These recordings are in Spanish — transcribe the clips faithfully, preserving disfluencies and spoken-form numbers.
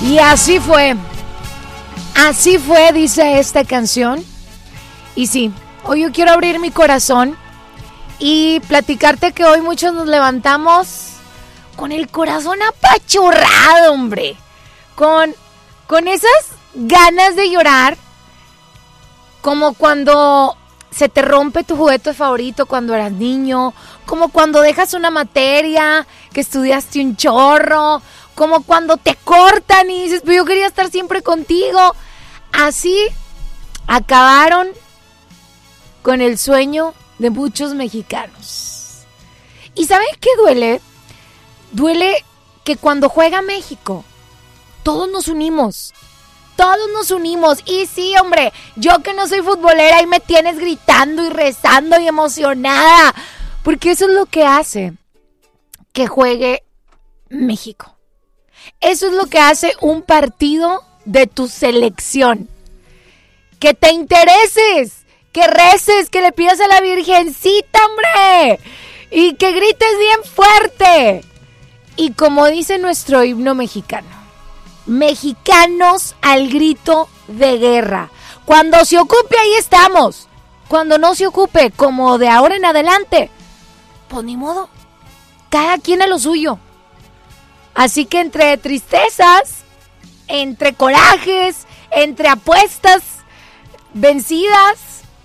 Y así fue. Así fue, dice esta canción. Y sí, hoy yo quiero abrir mi corazón y platicarte que hoy muchos nos levantamos con el corazón apachurrado, hombre. Con, con esas ganas de llorar, como cuando se te rompe tu juguete favorito cuando eras niño, como cuando dejas una materia que estudiaste un chorro, como cuando te cortan y dices, pero yo quería estar siempre contigo. Así acabaron con el sueño de muchos mexicanos. ¿Y saben qué duele? Duele que cuando juega México, todos nos unimos. Todos nos unimos. Y sí, hombre, yo que no soy futbolera y me tienes gritando y rezando y emocionada. Porque eso es lo que hace que juegue México. Eso es lo que hace un partido de tu selección. Que te intereses, que reces, que le pidas a la Virgencita, hombre. Y que grites bien fuerte. Y como dice nuestro himno mexicano, mexicanos al grito de guerra. Cuando se ocupe, ahí estamos. Cuando no se ocupe, como de ahora en adelante, pues ni modo. Cada quien a lo suyo. Así que entre tristezas, entre corajes, entre apuestas vencidas,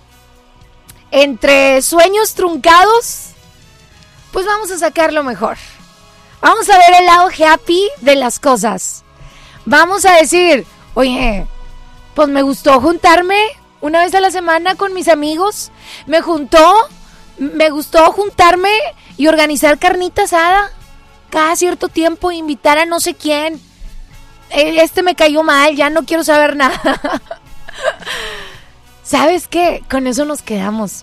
entre sueños truncados, pues vamos a sacar lo mejor. Vamos a ver el lado happy de las cosas. Vamos a decir, oye, pues me gustó juntarme una vez a la semana con mis amigos. Me juntó, me gustó juntarme y organizar carnita asada cada cierto tiempo, invitar a no sé quién. Este me cayó mal, ya no quiero saber nada. ¿Sabes qué? Con eso nos quedamos.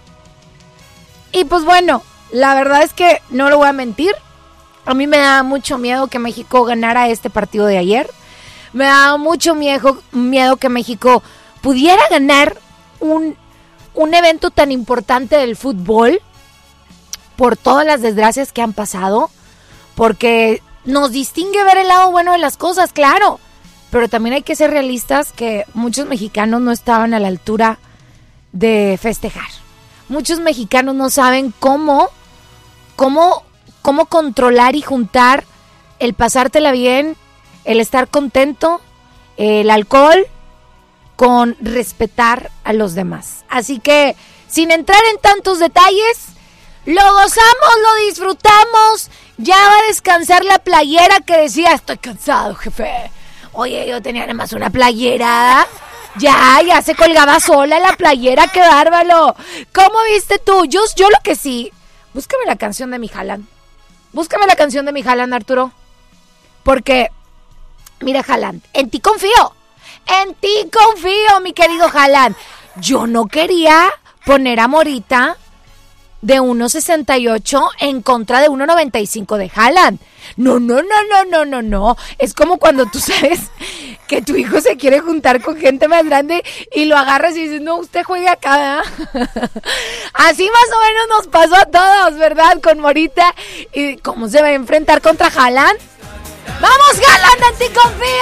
Y pues bueno, la verdad es que no lo voy a mentir. A mí me da mucho miedo que México ganara este partido de ayer. Me da mucho miedo, miedo que México pudiera ganar un, un evento tan importante del fútbol por todas las desgracias que han pasado. Porque nos distingue ver el lado bueno de las cosas, claro. Pero también hay que ser realistas que muchos mexicanos no estaban a la altura de festejar. Muchos mexicanos no saben cómo, cómo, cómo controlar y juntar el pasártela bien, el estar contento, el alcohol, con respetar a los demás. Así que, sin entrar en tantos detalles, lo gozamos, lo disfrutamos. Ya va a descansar la playera que decía, estoy cansado, jefe. Oye, yo tenía nada más una playera. Ya, ya se colgaba sola la playera, qué bárbaro. ¿Cómo viste tú? Yo, yo lo que sí, búscame la canción de mi Haaland. Búscame la canción de mi Haaland, Arturo. Porque, mira, Haaland, en ti confío. En ti confío, mi querido Haaland. Yo no quería poner a Morita de uno sesenta y ocho en contra de uno noventa y cinco de Haaland. No, no, no, no, no, no, no. Es como cuando tú sabes que tu hijo se quiere juntar con gente más grande y lo agarras y dices, no, usted juegue acá, ¿verdad? Así más o menos nos pasó a todos, ¿verdad? Con Morita. ¿Y cómo se va a enfrentar contra Haaland? ¡Vamos, Haaland, en ti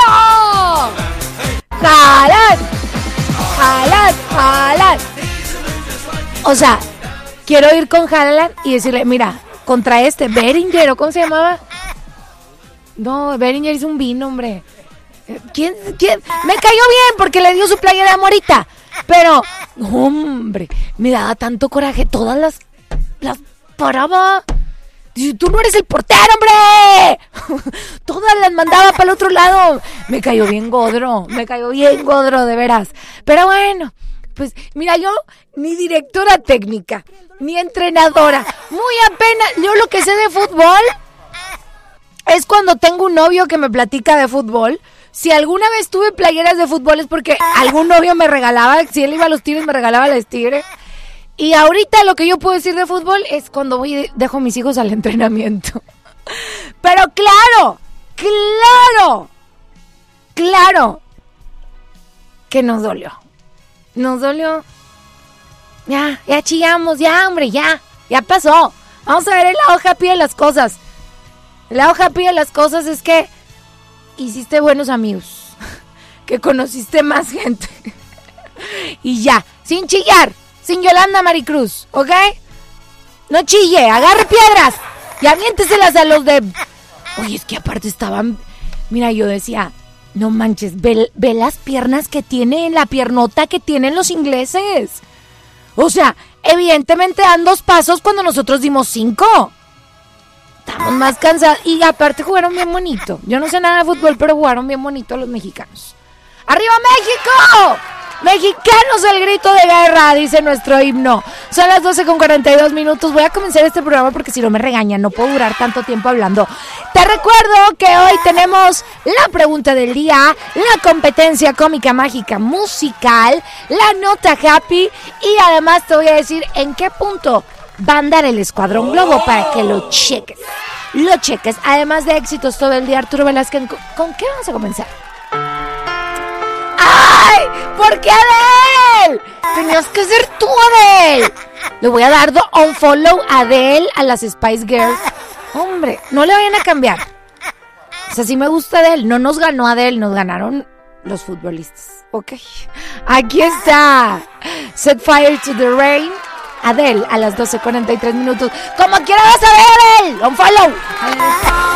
confío! ¡Haaland! ¡Haaland! ¡Haaland! O sea, quiero ir con Haaland y decirle, mira, contra este, Bellinger, ¿o cómo se llamaba? No, Bellinger es un vino, hombre. ¿Quién? ¿Quién? Me cayó bien porque le dio su playera a Morita. Pero, hombre, me daba tanto coraje. Todas las, las paraba. Dice, tú no eres el portero, hombre. Todas las mandaba para el otro lado. Me cayó bien Godro, me cayó bien Godro, de veras. Pero bueno, pues mira, yo ni directora técnica, ni entrenadora, muy apenas, yo lo que sé de fútbol es cuando tengo un novio que me platica de fútbol. Si alguna vez tuve playeras de fútbol es porque algún novio me regalaba, si él iba a los Tigres me regalaba las Tigres. Y ahorita lo que yo puedo decir de fútbol es cuando voy y dejo a mis hijos al entrenamiento. Pero claro, claro, claro que nos dolió. Nos dolió. Ya, ya chillamos, ya, hombre, ya, ya pasó. Vamos a ver el lado happy de las cosas. El lado happy de las cosas es que hiciste buenos amigos. que conociste más gente. Y ya, sin chillar, sin Yolanda Maricruz, ¿ok? No chille, agarre piedras y aviénteselas a los de... Oye, es que aparte estaban... Mira, yo decía, no manches, ve, ve las piernas que tienen, la piernota que tienen los ingleses. O sea, evidentemente dan dos pasos cuando nosotros dimos cinco. Estamos más cansados. Y aparte jugaron bien bonito. Yo no sé nada de fútbol, pero jugaron bien bonito los mexicanos. ¡Arriba México! Mexicanos, el grito de guerra, dice nuestro himno. Son las doce con cuarenta y dos minutos. Voy a comenzar este programa porque si no me regañan, no puedo durar tanto tiempo hablando. Te recuerdo que hoy tenemos la pregunta del día, la competencia cómica, mágica, musical, la nota happy y además te voy a decir en qué punto va a andar el Escuadrón Globo para que lo cheques. Lo cheques. Además de éxitos todo el día, Arturo Velázquez, ¿con, ¿con qué vamos a comenzar? ¡Ay! ¿Por qué Adele? Tenías que ser tú, Adele. Le voy a dar un follow a Adele a las Spice Girls. Hombre, no le vayan a cambiar. O sea, sí me gusta Adele. No nos ganó Adele, nos ganaron los futbolistas. Ok. Aquí está. Set Fire to the Rain. Adele a las doce cuarenta y tres minutos. Como quiera vas a ver, Adele. Un follow.